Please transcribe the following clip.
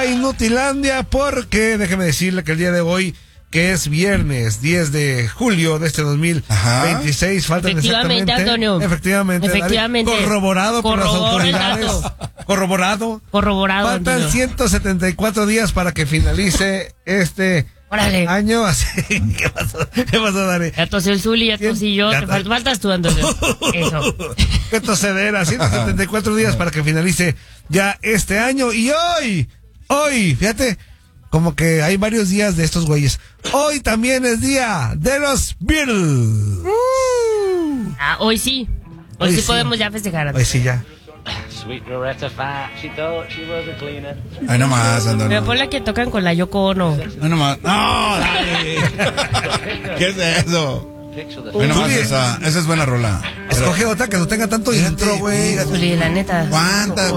a Inutilandia porque déjeme decirle que el día de hoy, que es viernes 10 de julio de este 2026, faltan efectivamente, exactamente, Antonio. Efectivamente. Corroborado por las autoridades. Corroborado. Faltan Antonio. 174 días para que finalice este año. Así, ¿Qué pasó, Dani? Ya tosió el Zuli, ya tosí yo. Te faltas tú, Antonio. Eso. Qué tosedera. 174 días para que finalice ya este año. Y hoy, fíjate, como que hay varios días de estos güeyes. Hoy también es día de los Beatles. Hoy sí. Hoy sí podemos ya festejar. Hoy sí ya. Sweet Loretta Fat, she thought she was a cleaner. Ay, nomás, Antonio. Me pone la que tocan con la Yoko Ono. Ay, nomás. No, dale. ¿Qué es eso? Ay, nomás, esa es buena rola. Escoge otra que no tenga tanto intro, güey. Zuli, la neta. ¿Cuántas?